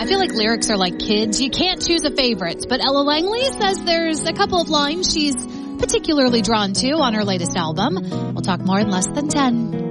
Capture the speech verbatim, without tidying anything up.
feel like lyrics are like kids. You can't choose a favorite. But Ella Langley says there's a couple of lines she's particularly drawn to on her latest album. We'll talk more in less than ten.